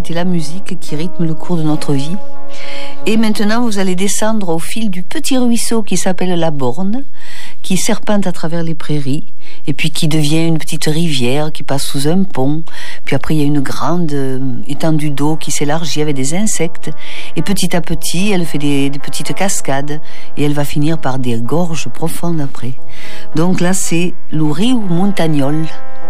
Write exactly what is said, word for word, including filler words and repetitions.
c'était la musique qui rythme le cours de notre vie. Et maintenant, vous allez descendre au fil du petit ruisseau qui s'appelle la Borne, qui serpente à travers les prairies, et puis qui devient une petite rivière qui passe sous un pont. Puis après, il y a une grande étendue d'eau qui s'élargit avec des insectes. Et petit à petit, elle fait des, des petites cascades, et elle va finir par des gorges profondes après. Donc là, c'est le Riu Montagnol.